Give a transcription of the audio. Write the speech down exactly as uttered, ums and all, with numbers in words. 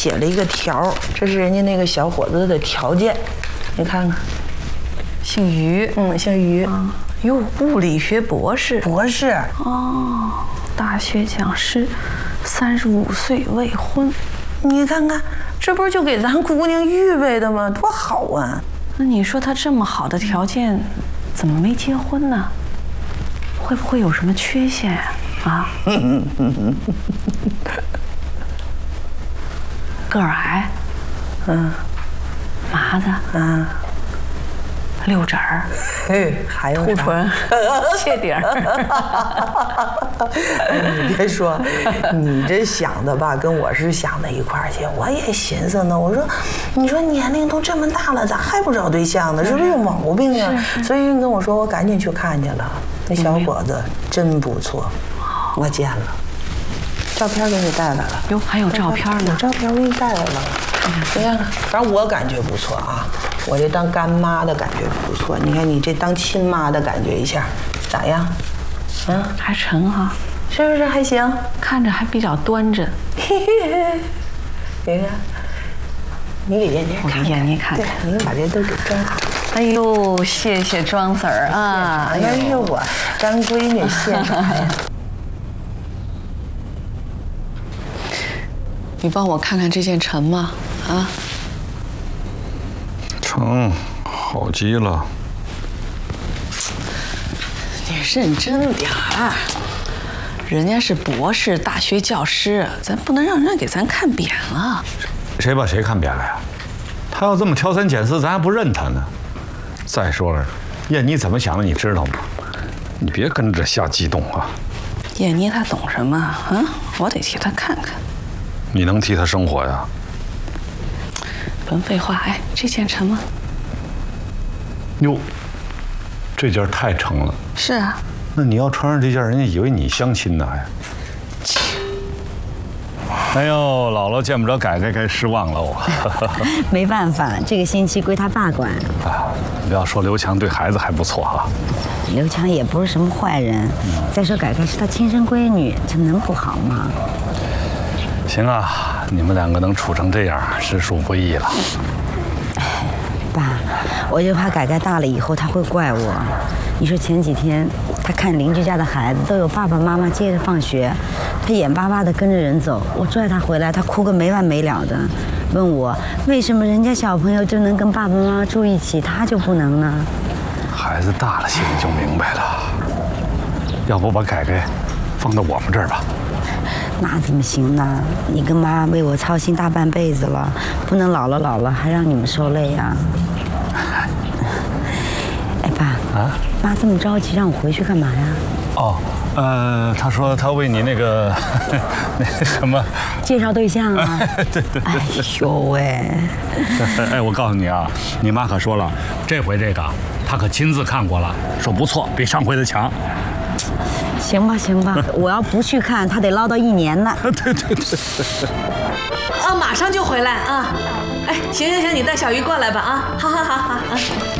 写了一个条，这是人家那个小伙子的条件，你看看。 姓于， 嗯，姓于。 啊，哟，物理学博士。 博士。 哦，大学讲师，三十五岁未婚。 你看看，这不是就给咱姑娘预备的吗？多好啊！ 那你说他这么好的条件，怎么没结婚呢？会不会有什么缺陷呀？啊？个儿矮， 嗯， 麻子， 嗯， 六指儿， 嘿，还有兔唇，切顶儿。 你别说，你这想的吧，跟我是想的一块儿去。我也寻思呢，我说，你说年龄都这么大了，咋还不找对象呢？是不是有毛病呀？所以人跟我说，我赶紧去看去了。那小伙子真不错，我见了，照片给你带来了。 哟，还有照片呢？ 有照片我给你带来了。你看看，反正我感觉不错啊。我这当干妈的感觉不错，你看你这当亲妈的感觉一下，咋样？ 嗯，还成哈， 是不是还行？ 看着还比较端正。 你看，你给燕妮看看， 我给燕妮看看， 对，你把这都给装好。 哎呦，谢谢庄婶儿啊！ 那是我张闺女，谢啥呀？ 你帮我看看这件成吗？啊？ 成，好极了。 你认真点儿，人家是博士、大学教师，咱不能让人家给咱看扁了。 谁把谁看扁了呀？他要这么挑三拣四，咱还不认他呢。再说了，燕妮怎么想的，你知道吗？你别跟着瞎激动啊。 燕妮她懂什么啊？我得替她看看。 你能替他生活呀？ 甭废话，哎，这件成吗？ 哟，这件太成了。 是啊。 那你要穿上这件，人家以为你相亲呢还。哎呦，姥姥见不着改改，该失望了我。 没办法，这个星期归他爸管。 啊，不要说刘强对孩子还不错哈。 刘强也不是什么坏人，再说改改是他亲生闺女，这能不好吗？ 行啊，你们两个能处成这样，实属不易了。 爸，我就怕改改大了以后他会怪我。你说前几天他看邻居家的孩子都有爸爸妈妈接着放学，他眼巴巴地跟着人走，我拽他回来，他哭个没完没了的，问我为什么人家小朋友就能跟爸爸妈妈住一起，他就不能呢？ 孩子大了心里就明白了。要不把改改放到我们这儿吧？ 那怎么行呢？你跟妈为我操心大半辈子了，不能老了老了还让你们受累呀。哎，爸啊，妈这么着急让我回去干嘛呀？ 哦，呃，他说他为你那个那个什么介绍对象啊。 对对对。 哎呦喂！ 哎，我告诉你啊，你妈可说了，这回这个她可亲自看过了，说不错，比上回的强。 行吧行吧，我要不去看，他得唠叨一年呢。 对对对对。 啊，马上就回来啊！哎，行行行，你带小鱼过来吧啊！好好好好啊。